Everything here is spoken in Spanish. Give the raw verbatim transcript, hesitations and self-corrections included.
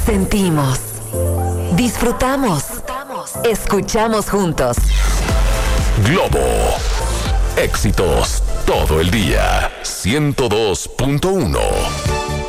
Sentimos, disfrutamos, escuchamos juntos. Globo. Éxitos todo el día. ciento dos punto uno.